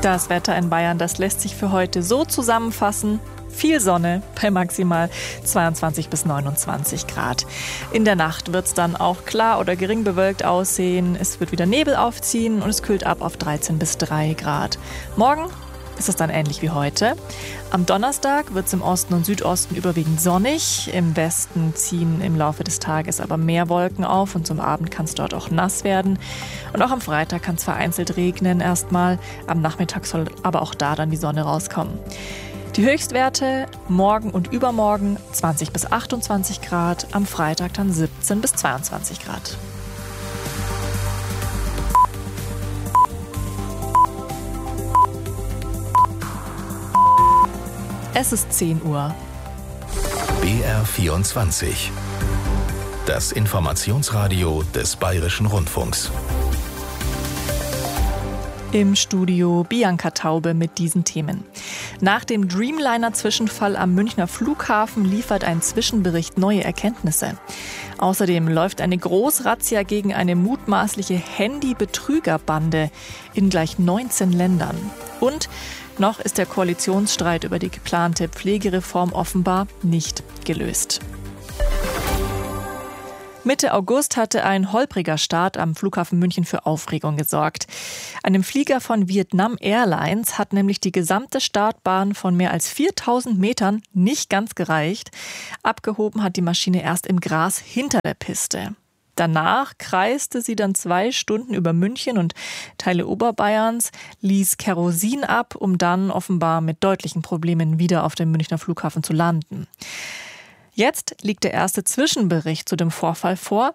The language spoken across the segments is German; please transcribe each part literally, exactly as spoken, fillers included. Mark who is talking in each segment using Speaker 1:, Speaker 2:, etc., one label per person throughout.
Speaker 1: Das Wetter in Bayern, das lässt sich für heute so zusammenfassen. Viel Sonne bei maximal zweiundzwanzig bis neunundzwanzig Grad. In der Nacht wird es dann auch klar oder gering bewölkt aussehen. Es wird wieder Nebel aufziehen und es kühlt ab auf dreizehn bis drei Grad. Morgen ist es dann ähnlich wie heute. Am Donnerstag wird es im Osten und Südosten überwiegend sonnig. Im Westen ziehen im Laufe des Tages aber mehr Wolken auf und zum Abend kann es dort auch nass werden. Und auch am Freitag kann es vereinzelt regnen erstmal. Am Nachmittag soll aber auch da dann die Sonne rauskommen. Die Höchstwerte morgen und übermorgen zwanzig bis achtundzwanzig Grad, am Freitag dann siebzehn bis zweiundzwanzig Grad. Es ist zehn Uhr.
Speaker 2: B R vierundzwanzig. Das Informationsradio des Bayerischen Rundfunks.
Speaker 1: Im Studio Bianca Taube mit diesen Themen. Nach dem Dreamliner-Zwischenfall am Münchner Flughafen liefert ein Zwischenbericht neue Erkenntnisse. Außerdem läuft eine Großrazzia gegen eine mutmaßliche Handy-Betrügerbande in gleich neunzehn Ländern. Und noch ist der Koalitionsstreit über die geplante Pflegereform offenbar nicht gelöst. Mitte August hatte ein holpriger Start am Flughafen München für Aufregung gesorgt. Einem Flieger von Vietnam Airlines hat nämlich die gesamte Startbahn von mehr als viertausend Metern nicht ganz gereicht. Abgehoben hat die Maschine erst im Gras hinter der Piste. Danach kreiste sie dann zwei Stunden über München und Teile Oberbayerns, ließ Kerosin ab, um dann offenbar mit deutlichen Problemen wieder auf dem Münchner Flughafen zu landen. Jetzt liegt der erste Zwischenbericht zu dem Vorfall vor.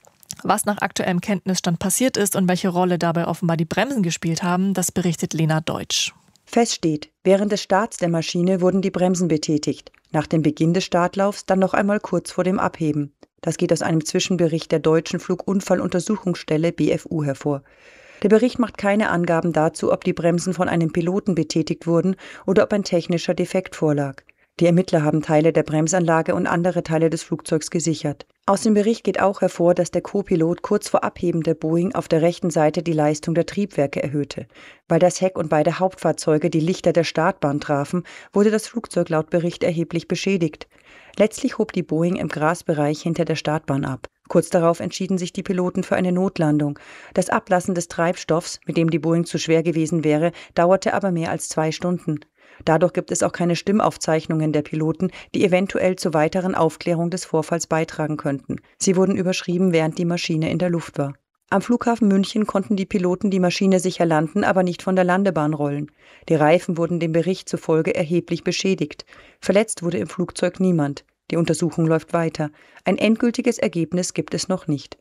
Speaker 1: Was nach aktuellem Kenntnisstand passiert ist und welche Rolle dabei offenbar die Bremsen gespielt haben, das berichtet Lena Deutsch.
Speaker 3: Fest steht, während des Starts der Maschine wurden die Bremsen betätigt. Nach dem Beginn des Startlaufs dann noch einmal kurz vor dem Abheben. Das geht aus einem Zwischenbericht der Deutschen Flugunfalluntersuchungsstelle B F U hervor. Der Bericht macht keine Angaben dazu, ob die Bremsen von einem Piloten betätigt wurden oder ob ein technischer Defekt vorlag. Die Ermittler haben Teile der Bremsanlage und andere Teile des Flugzeugs gesichert. Aus dem Bericht geht auch hervor, dass der Co-Pilot kurz vor Abheben der Boeing auf der rechten Seite die Leistung der Triebwerke erhöhte. Weil das Heck und beide Hauptfahrzeuge die Lichter der Startbahn trafen, wurde das Flugzeug laut Bericht erheblich beschädigt. Letztlich hob die Boeing im Grasbereich hinter der Startbahn ab. Kurz darauf entschieden sich die Piloten für eine Notlandung. Das Ablassen des Treibstoffs, mit dem die Boeing zu schwer gewesen wäre, dauerte aber mehr als zwei Stunden. Dadurch gibt es auch keine Stimmaufzeichnungen der Piloten, die eventuell zur weiteren Aufklärung des Vorfalls beitragen könnten. Sie wurden überschrieben, während die Maschine in der Luft war. Am Flughafen München konnten die Piloten die Maschine sicher landen, aber nicht von der Landebahn rollen. Die Reifen wurden dem Bericht zufolge erheblich beschädigt. Verletzt wurde im Flugzeug niemand. Die Untersuchung läuft weiter. Ein endgültiges Ergebnis gibt es noch nicht.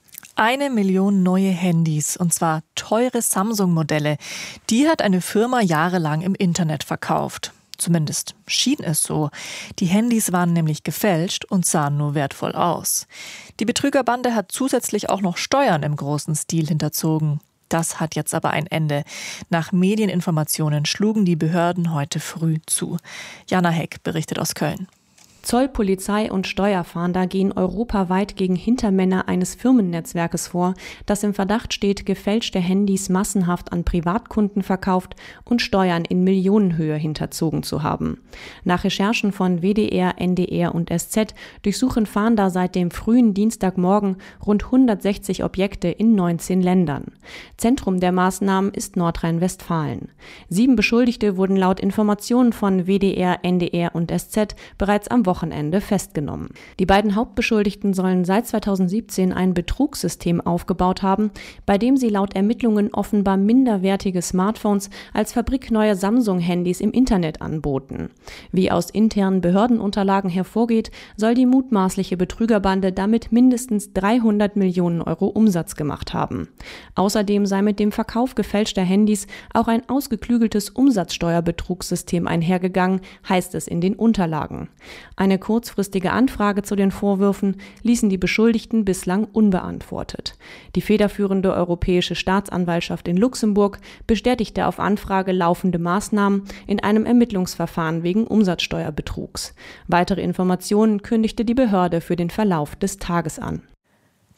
Speaker 1: Eine Million neue Handys, und zwar teure Samsung-Modelle, die hat eine Firma jahrelang im Internet verkauft. Zumindest schien es so. Die Handys waren nämlich gefälscht und sahen nur wertvoll aus. Die Betrügerbande hat zusätzlich auch noch Steuern im großen Stil hinterzogen. Das hat jetzt aber ein Ende. Nach Medieninformationen schlugen die Behörden heute früh zu. Jana Heck berichtet aus Köln.
Speaker 4: Zoll, Polizei und Steuerfahnder gehen europaweit gegen Hintermänner eines Firmennetzwerkes vor, das im Verdacht steht, gefälschte Handys massenhaft an Privatkunden verkauft und Steuern in Millionenhöhe hinterzogen zu haben. Nach Recherchen von W D R, N D R und S Z durchsuchen Fahnder seit dem frühen Dienstagmorgen rund hundertsechzig Objekte in neunzehn Ländern. Zentrum der Maßnahmen ist Nordrhein-Westfalen. Sieben Beschuldigte wurden laut Informationen von W D R, N D R und S Z bereits am Wochenende festgenommen. Die beiden Hauptbeschuldigten sollen seit zweitausendsiebzehn ein Betrugssystem aufgebaut haben, bei dem sie laut Ermittlungen offenbar minderwertige Smartphones als fabrikneue Samsung-Handys im Internet anboten. Wie aus internen Behördenunterlagen hervorgeht, soll die mutmaßliche Betrügerbande damit mindestens dreihundert Millionen Euro Umsatz gemacht haben. Außerdem sei mit dem Verkauf gefälschter Handys auch ein ausgeklügeltes Umsatzsteuerbetrugssystem einhergegangen, heißt es in den Unterlagen. Eine kurzfristige Anfrage zu den Vorwürfen ließen die Beschuldigten bislang unbeantwortet. Die federführende Europäische Staatsanwaltschaft in Luxemburg bestätigte auf Anfrage laufende Maßnahmen in einem Ermittlungsverfahren wegen Umsatzsteuerbetrugs. Weitere Informationen kündigte die Behörde für den Verlauf des Tages an.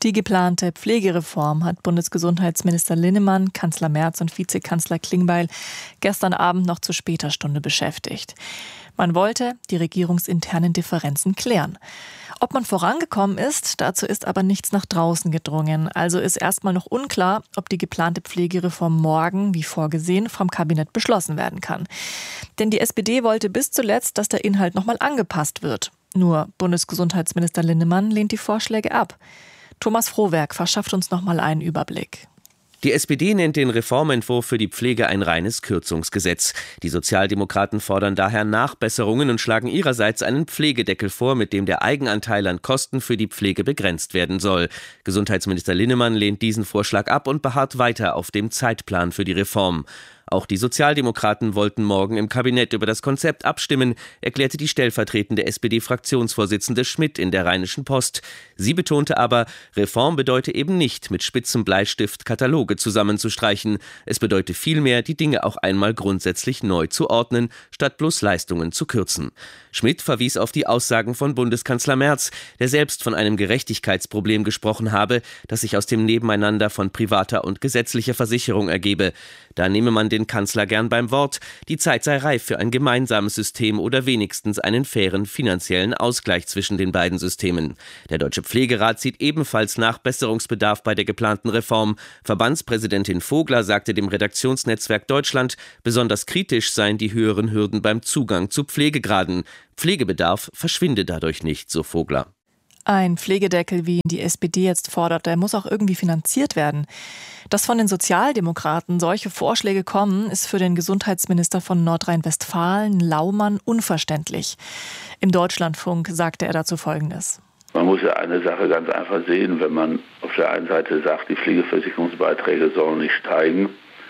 Speaker 1: Die geplante Pflegereform hat Bundesgesundheitsminister Linnemann, Kanzler Merz und Vizekanzler Klingbeil gestern Abend noch zu später Stunde beschäftigt. Man wollte die regierungsinternen Differenzen klären. Ob man vorangekommen ist, dazu ist aber nichts nach draußen gedrungen. Also ist erstmal noch unklar, ob die geplante Pflegereform morgen, wie vorgesehen, vom Kabinett beschlossen werden kann. Denn die S P D wollte bis zuletzt, dass der Inhalt nochmal angepasst wird. Nur Bundesgesundheitsminister Linnemann lehnt die Vorschläge ab. Thomas Frohwerk verschafft uns nochmal einen Überblick.
Speaker 5: Die S P D nennt den Reformentwurf für die Pflege ein reines Kürzungsgesetz. Die Sozialdemokraten fordern daher Nachbesserungen und schlagen ihrerseits einen Pflegedeckel vor, mit dem der Eigenanteil an Kosten für die Pflege begrenzt werden soll. Gesundheitsminister Linnemann lehnt diesen Vorschlag ab und beharrt weiter auf dem Zeitplan für die Reform. Auch die Sozialdemokraten wollten morgen im Kabinett über das Konzept abstimmen, erklärte die stellvertretende S P D-Fraktionsvorsitzende Schmidt in der Rheinischen Post. Sie betonte aber, Reform bedeute eben nicht, mit spitzem Bleistift Kataloge zusammenzustreichen. Es bedeute vielmehr, die Dinge auch einmal grundsätzlich neu zu ordnen, statt bloß Leistungen zu kürzen. Schmidt verwies auf die Aussagen von Bundeskanzler Merz, der selbst von einem Gerechtigkeitsproblem gesprochen habe, das sich aus dem Nebeneinander von privater und gesetzlicher Versicherung ergebe. Da nehme man den Kanzler gern beim Wort. Die Zeit sei reif für ein gemeinsames System oder wenigstens einen fairen finanziellen Ausgleich zwischen den beiden Systemen. Der Deutsche Pflegerat sieht ebenfalls Nachbesserungsbedarf bei der geplanten Reform. Verbandspräsidentin Vogler sagte dem Redaktionsnetzwerk Deutschland, besonders kritisch seien die höheren Hürden beim Zugang zu Pflegegraden. Pflegebedarf verschwinde dadurch nicht, so Vogler.
Speaker 1: Ein Pflegedeckel, wie ihn die S P D jetzt fordert, der muss auch irgendwie finanziert werden. Dass von den Sozialdemokraten solche Vorschläge kommen, ist für den Gesundheitsminister von Nordrhein-Westfalen, Laumann, unverständlich. Im Deutschlandfunk sagte er dazu Folgendes.
Speaker 6: Man muss ja eine Sache ganz einfach sehen, wenn man auf der einen Seite sagt, die Pflegeversicherungsbeiträge sollen nicht steigen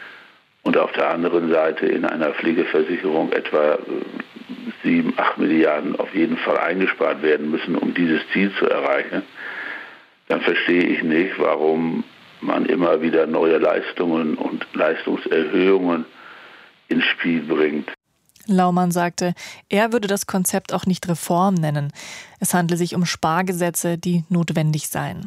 Speaker 6: und auf der anderen Seite in einer Pflegeversicherung etwa sieben, acht Milliarden auf jeden Fall eingespart werden müssen, um dieses Ziel zu erreichen, dann verstehe ich nicht, warum man immer wieder neue Leistungen und Leistungserhöhungen ins Spiel bringt.
Speaker 1: Laumann sagte, er würde das Konzept auch nicht Reform nennen. Es handle sich um Spargesetze, die notwendig seien.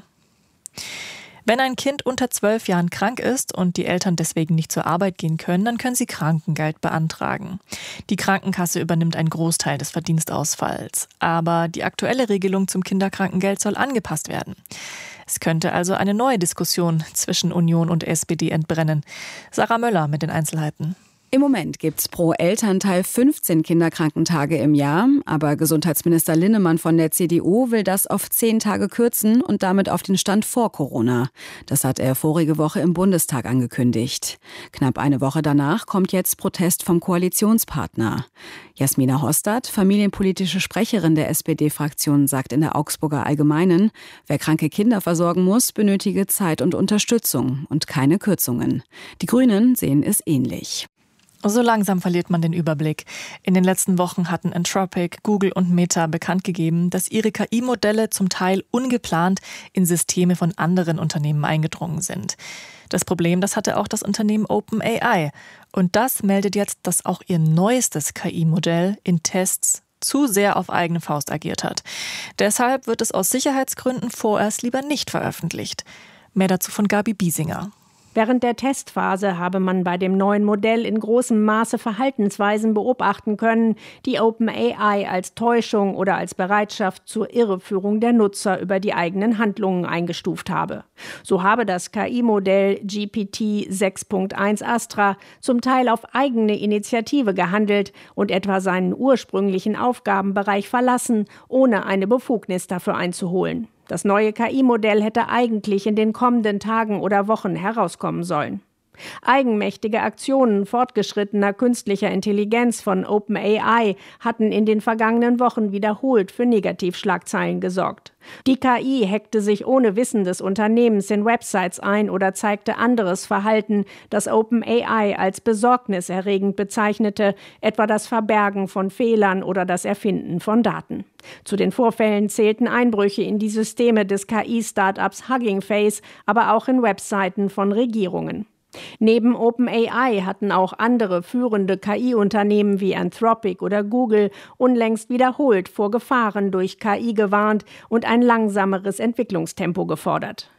Speaker 1: Wenn ein Kind unter zwölf Jahren krank ist und die Eltern deswegen nicht zur Arbeit gehen können, dann können sie Krankengeld beantragen. Die Krankenkasse übernimmt einen Großteil des Verdienstausfalls. Aber die aktuelle Regelung zum Kinderkrankengeld soll angepasst werden. Es könnte also eine neue Diskussion zwischen Union und S P D entbrennen. Sarah Möller mit den Einzelheiten.
Speaker 7: Im Moment gibt's pro Elternteil fünfzehn Kinderkrankentage im Jahr, aber Gesundheitsminister Linnemann von der C D U will das auf zehn Tage kürzen und damit auf den Stand vor Corona. Das hat er vorige Woche im Bundestag angekündigt. Knapp eine Woche danach kommt jetzt Protest vom Koalitionspartner. Jasmina Hostad, familienpolitische Sprecherin der S P D-Fraktion, sagt in der Augsburger Allgemeinen, wer kranke Kinder versorgen muss, benötige Zeit und Unterstützung und keine Kürzungen. Die Grünen sehen es ähnlich.
Speaker 1: So langsam verliert man den Überblick. In den letzten Wochen hatten Anthropic, Google und Meta bekannt gegeben, dass ihre K I-Modelle zum Teil ungeplant in Systeme von anderen Unternehmen eingedrungen sind. Das Problem, das hatte auch das Unternehmen OpenAI. Und das meldet jetzt, dass auch ihr neuestes K I-Modell in Tests zu sehr auf eigene Faust agiert hat. Deshalb wird es aus Sicherheitsgründen vorerst lieber nicht veröffentlicht. Mehr dazu von Gabi Biesinger.
Speaker 8: Während der Testphase habe man bei dem neuen Modell in großem Maße Verhaltensweisen beobachten können, die OpenAI als Täuschung oder als Bereitschaft zur Irreführung der Nutzer über die eigenen Handlungen eingestuft habe. So habe das K I-Modell G P T sechs Punkt eins Astra zum Teil auf eigene Initiative gehandelt und etwa seinen ursprünglichen Aufgabenbereich verlassen, ohne eine Befugnis dafür einzuholen. Das neue K I-Modell hätte eigentlich in den kommenden Tagen oder Wochen herauskommen sollen. Eigenmächtige Aktionen fortgeschrittener künstlicher Intelligenz von OpenAI hatten in den vergangenen Wochen wiederholt für Negativschlagzeilen gesorgt. Die K I hackte sich ohne Wissen des Unternehmens in Websites ein oder zeigte anderes Verhalten, das OpenAI als besorgniserregend bezeichnete, etwa das Verbergen von Fehlern oder das Erfinden von Daten. Zu den Vorfällen zählten Einbrüche in die Systeme des K I-Startups Hugging Face, aber auch in Webseiten von Regierungen. Neben OpenAI hatten auch andere führende K I-Unternehmen wie Anthropic oder Google unlängst wiederholt vor Gefahren durch K I gewarnt und ein langsameres Entwicklungstempo gefordert.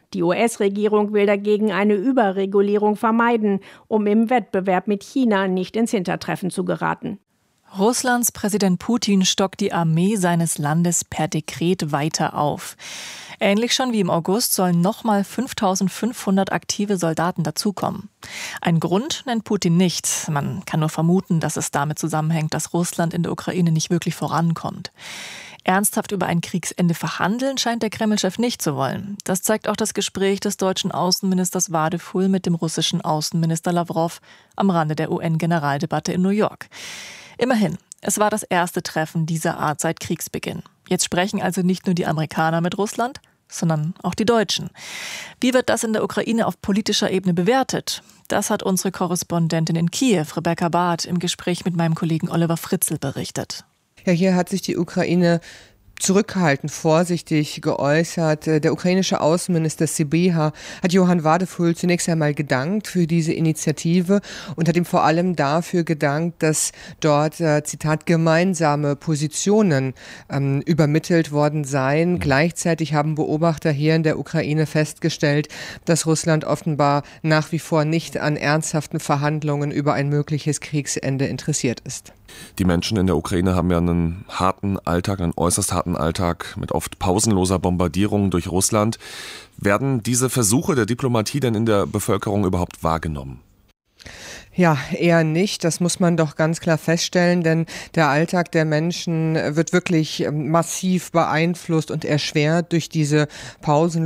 Speaker 8: Die U S-Regierung will dagegen eine Überregulierung vermeiden, um im Wettbewerb mit China nicht ins Hintertreffen zu geraten.
Speaker 1: Russlands Präsident Putin stockt die Armee seines Landes per Dekret weiter auf. Ähnlich schon wie im August sollen nochmal fünftausendfünfhundert aktive Soldaten dazukommen. Ein Grund nennt Putin nicht. Man kann nur vermuten, dass es damit zusammenhängt, dass Russland in der Ukraine nicht wirklich vorankommt. Ernsthaft über ein Kriegsende verhandeln scheint der Kreml-Chef nicht zu wollen. Das zeigt auch das Gespräch des deutschen Außenministers Wadefuhl mit dem russischen Außenminister Lawrow am Rande der U N-Generaldebatte in New York. Immerhin, es war das erste Treffen dieser Art seit Kriegsbeginn. Jetzt sprechen also nicht nur die Amerikaner mit Russland, sondern auch die Deutschen. Wie wird das in der Ukraine auf politischer Ebene bewertet? Das hat unsere Korrespondentin in Kiew, Rebecca Barth, im Gespräch mit meinem Kollegen Oliver Fritzl berichtet.
Speaker 9: Ja, hier hat sich die Ukraine zurückhaltend, vorsichtig geäußert. Der ukrainische Außenminister Sybiha hat Johann Wadefuhl zunächst einmal gedankt für diese Initiative und hat ihm vor allem dafür gedankt, dass dort, äh, Zitat, gemeinsame Positionen ähm, übermittelt worden seien. Gleichzeitig haben Beobachter hier in der Ukraine festgestellt, dass Russland offenbar nach wie vor nicht an ernsthaften Verhandlungen über ein mögliches Kriegsende interessiert ist.
Speaker 10: Die Menschen in der Ukraine haben ja einen harten Alltag, einen äußerst harten Alltag mit oft pausenloser Bombardierung durch Russland. Werden diese Versuche der Diplomatie denn in der Bevölkerung überhaupt wahrgenommen?
Speaker 9: Ja, eher nicht. Das muss man doch ganz klar feststellen, denn der Alltag der Menschen wird wirklich massiv beeinflusst und erschwert durch diese Pausen